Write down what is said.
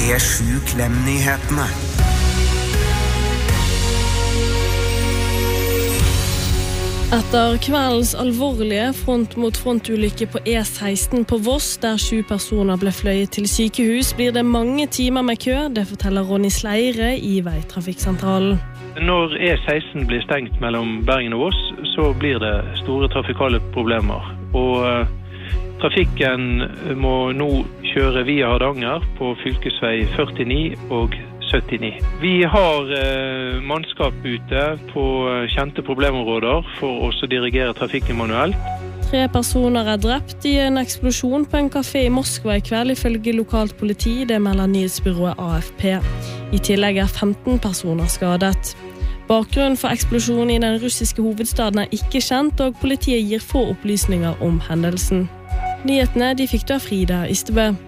P7-Klem-nyhetene. Etter kveldens alvorlige front-mot-front-ulykke på E16 på Voss, der 7 personer ble fløyet til sykehus, blir det mange timer med kø, det forteller Ronny Sleire i Veitrafikksentralen. Når E16 blir stengt mellom Bergen og Voss, så blir det store trafikale problemer. Og trafikken må nå kjøre via Hardanger på fylkesvei 49 og 79. Vi har mannskap ute på kjente problemområder for å dirigere trafikken manuelt. 3 personer drept i en eksplosjon på en kafé i Moskva i kveld, ifølge lokalt politi, det melder nyhetsbyrået AFP. I tillegg 15 personer skadet. Bakgrunnen for eksplosjonen i den russiske hovedstaden ikke kjent, og politiet gir få opplysninger om hendelsen. Nyhetene de fikk du av Frida Ystebø.